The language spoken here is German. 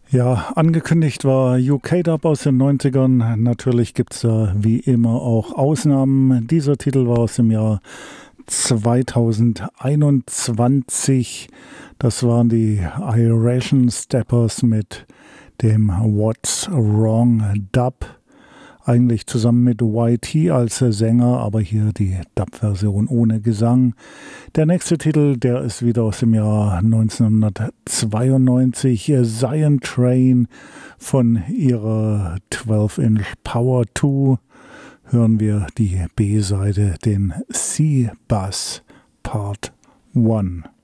Ja, angekündigt war UK-Dub aus den 90ern. Natürlich gibt es da wie immer auch Ausnahmen. Dieser Titel war aus dem Jahr 2021. Das waren die Iration Steppers mit dem What's Wrong Dub. Eigentlich zusammen mit YT als Sänger, aber hier die Dub-Version ohne Gesang. Der nächste Titel, der ist wieder aus dem Jahr 1992, Zion Train von ihrer 12-Inch Power 2. Hören wir die B-Seite, den C-Bass Part 1.